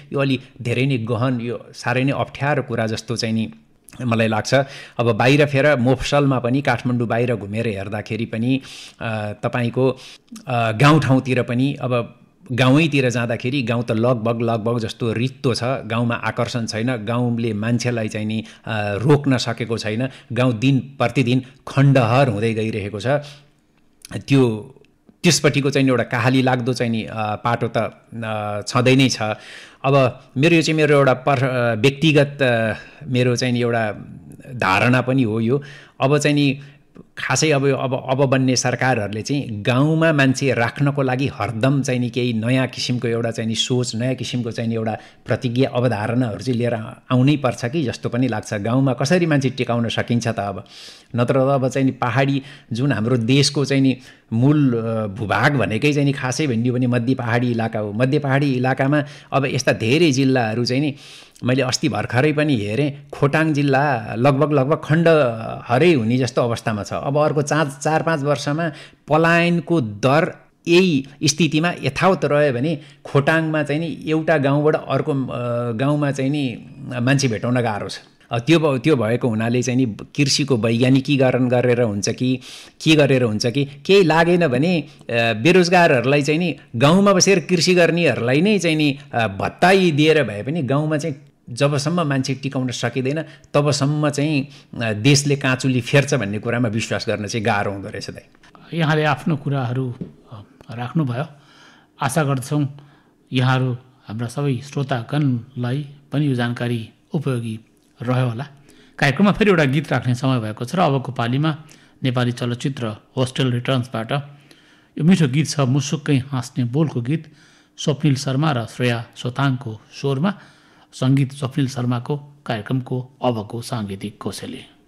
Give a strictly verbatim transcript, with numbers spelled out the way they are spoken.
यो अलि धेरै नै गहन, यो साह्रै नै अप्ठ्यारो कुरा जस्तो चाहिँ नि मलाई लाग्छ। अब बाहिर फेर मोफसलमा पनि काठमाडौँ बाहिर घुमेर हेर्दाखेरि पनि तपाईँको गाउँठाउँतिर पनि अब गाउँैतिर जाँदाखेरि गाउँ त लगभग लगभग जस्तो रित्तो छ, गाउँमा आकर्षण छैन, गाउँले मान्छेलाई चाहिँ नि रोक्न सकेको छैन, गाउँ दिन प्रतिदिन खण्डहर हुँदै गइरहेको छ। त्यो त्यसपट्टिको चाहिँ एउटा काहाली लाग्दो चाहिँ नि पाटो त छँदै नै छ। अब मेरो यो चाहिँ मेरो एउटा पर व्यक्तिगत मेरो चाहिँ नि एउटा धारणा पनि हो यो। अब चाहिँ नि खासै अब अब अब बन्ने सरकारहरूले चाहिँ गाउँमा मान्छे राख्नको लागि हरदम चाहिँ नि केही नयाँ किसिमको एउटा चाहिँ नि सोच, नयाँ किसिमको चाहिँ नि एउटा प्रतिज्ञा अवधारणाहरू चाहिँ लिएर आउनै पर्छ कि जस्तो पनि लाग्छ। गाउँमा कसरी मान्छे टिकाउन सकिन्छ त अब, नत्र त अब चाहिँ नि पहाडी जुन हाम्रो देशको चाहिँ नि मूल भूभाग भनेकै चाहिँ नि खासै भनिदियो भने मध्य पहाडी इलाका हो। मध्य पहाडी इलाकामा अब यस्ता धेरै जिल्लाहरू चाहिँ नि मैले अस्ति भर्खरै पनि हेरेँ, खोटाङ जिल्ला लगभग लगभग खण्डहरै हुने जस्तो अवस्थामा छ। अब अर्को चार चार पाँच वर्षमा पलायनको दर यही स्थितिमा यथावत रह्यो भने खोटाङमा चाहिँ नि एउटा गाउँबाट अर्को गाउँमा चाहिँ नि मान्छे भेटाउन गाह्रो छ। त्यो त्यो भएको हुनाले चाहिँ नि कृषिको वैज्ञानिकीकरण गरेर हुन्छ कि के गरेर हुन्छ कि केही लागेन भने बेरोजगारहरूलाई चाहिँ नि गाउँमा बसेर कृषि गर्नेहरूलाई नै चाहिँ नि भत्ताई दिएर भए पनि गाउँमा चाहिँ जबसम्म मान्छे टिकाउन सकिँदैन तबसम्म चाहिँ देशले काँचुली फेर्छ भन्ने कुरामा विश्वास गर्न चाहिँ गाह्रो हुँदो रहेछ। दाइ, यहाँले आफ्नो कुराहरू राख्नुभयो। आशा गर्दछौँ यहाँहरू हाम्रा सबै श्रोतागणलाई पनि यो जानकारी उपयोगी रह्यो होला। कार्यक्रममा फेरि एउटा गीत राख्ने समय भएको छ र अबको पालीमा नेपाली चलचित्र होस्टेल रिटर्न्सबाट यो मिठो गीत छ, मुसुक्कै हाँस्ने बोलको गीत, स्वप्निल शर्मा र श्रेया सोताङको स्वरमा, सङ्गीत स्वप्निल शर्माको, कार्यक्रमको अबको साङ्गीतिक कोसेली।